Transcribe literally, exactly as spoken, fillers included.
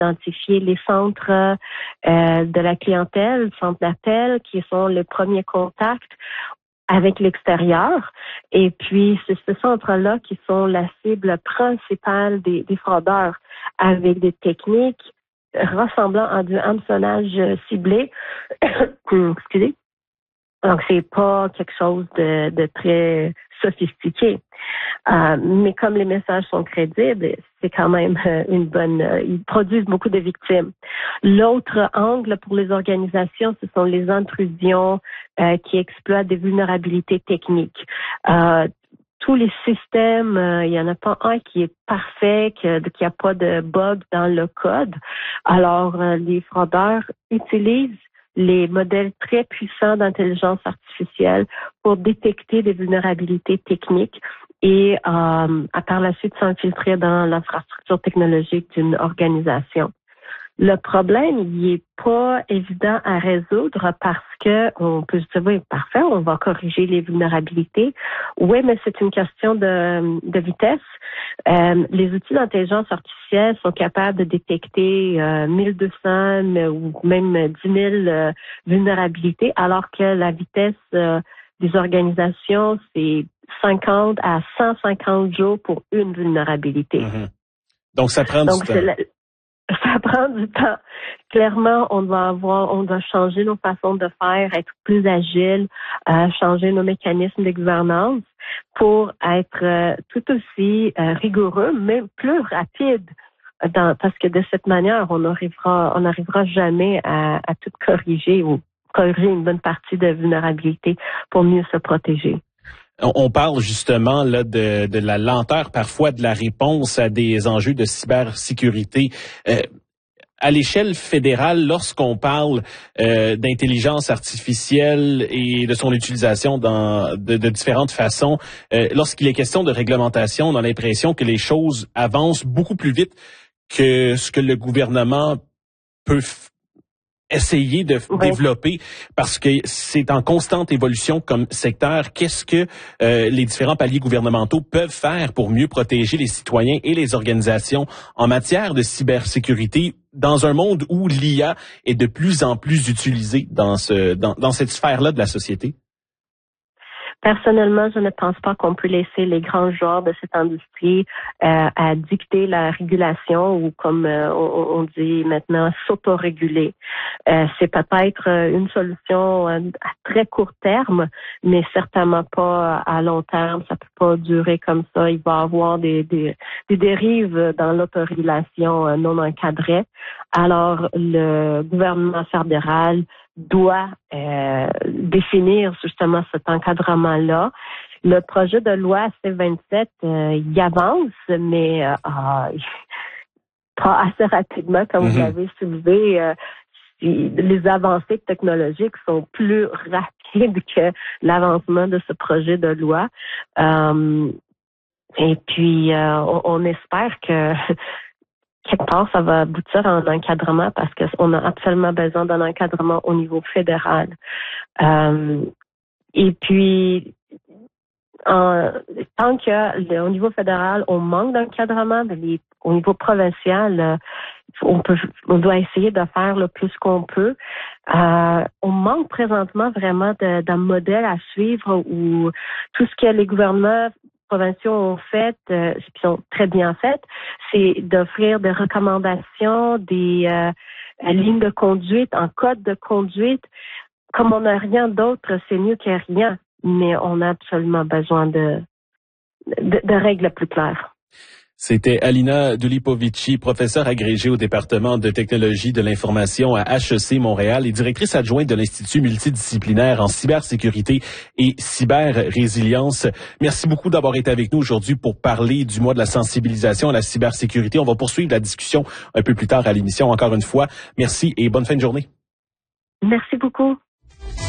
identifier les centres euh, de la clientèle, centres d'appel, qui sont les premiers contacts avec l'extérieur. Et puis, c'est ce centre-là qui sont la cible principale des, des fraudeurs, avec des techniques ressemblant à du hameçonnage ciblé. Excusez. Donc, c'est pas quelque chose de, de très sophistiqué. Euh, mais comme les messages sont crédibles, c'est quand même une bonne... Euh, ils produisent beaucoup de victimes. L'autre angle pour les organisations, ce sont les intrusions euh, qui exploitent des vulnérabilités techniques. Euh, tous les systèmes, euh, il n'y en a pas un qui est parfait, qu'il n'y a pas de bug dans le code. Alors, euh, les fraudeurs utilisent les modèles très puissants d'intelligence artificielle pour détecter des vulnérabilités techniques et euh, à par la suite s'infiltrer dans l'infrastructure technologique d'une organisation. Le problème, il est pas évident à résoudre parce que on peut se dire, oui, parfait, on va corriger les vulnérabilités. Oui, mais c'est une question de, de vitesse. Euh, les outils d'intelligence artificielle sont capables de détecter euh, mille deux cents ou même dix mille euh, vulnérabilités, alors que la vitesse euh, des organisations, c'est cinquante à cent cinquante jours pour une vulnérabilité. Mmh. Donc, ça prend Donc, du temps. La, ça prend du temps. Clairement, on doit avoir, on doit changer nos façons de faire, être plus agile, euh, changer nos mécanismes de gouvernance pour être euh, tout aussi euh, rigoureux, mais plus rapide. Dans, parce que de cette manière, on n'arrivera, on n'arrivera jamais à, à tout corriger ou corriger une bonne partie de vulnérabilité pour mieux se protéger. On parle justement là de, de la lenteur parfois de la réponse à des enjeux de cybersécurité. Euh, à l'échelle fédérale, lorsqu'on parle euh, d'intelligence artificielle et de son utilisation dans de, de différentes façons, euh, lorsqu'il est question de réglementation, on a l'impression que les choses avancent beaucoup plus vite que ce que le gouvernement peut f- essayer de oui. développer, parce que c'est en constante évolution comme secteur. Qu'est-ce que euh, les différents paliers gouvernementaux peuvent faire pour mieux protéger les citoyens et les organisations en matière de cybersécurité dans un monde où l'I A est de plus en plus utilisée dans ce dans, dans cette sphère-là de la société? Personnellement, je ne pense pas qu'on peut laisser les grands joueurs de cette industrie euh, à dicter la régulation ou, comme euh, on, on dit maintenant, s'autoréguler. Euh, c'est peut-être une solution à très court terme, mais certainement pas à long terme. Ça peut pas durer comme ça. Il va y avoir des, des, des dérives dans l'autorégulation non encadrée. Alors, le gouvernement fédéral doit euh, définir justement cet encadrement-là. Le projet de loi C vingt-sept, euh, il avance, mais euh, pas assez rapidement, comme mm-hmm. vous l'avez soulevé. Euh, les avancées technologiques sont plus rapides que l'avancement de ce projet de loi. Euh, et puis, euh, on, on espère que quelque part, ça va aboutir à un encadrement parce qu'on a absolument besoin d'un encadrement au niveau fédéral. Euh, et puis, en, tant qu'au niveau fédéral, on manque d'encadrement, les, au niveau provincial, euh, on peut, on doit essayer de faire le plus qu'on peut. Euh, on manque présentement vraiment de, d'un modèle à suivre où tout ce que les gouvernements provinciaux ont fait, euh, qui sont très bien faites, c'est d'offrir des recommandations, des euh, lignes de conduite, un code de conduite. Comme on n'a rien d'autre, c'est mieux que rien, mais on a absolument besoin de, de, de règles plus claires. C'était Alina Dulipovici, professeure agrégée au département de technologie de l'information à H E C Montréal et directrice adjointe de l'Institut multidisciplinaire en cybersécurité et cyberrésilience. Merci beaucoup d'avoir été avec nous aujourd'hui pour parler du mois de la sensibilisation à la cybersécurité. On va poursuivre la discussion un peu plus tard à l'émission. Encore une fois, merci et bonne fin de journée. Merci beaucoup.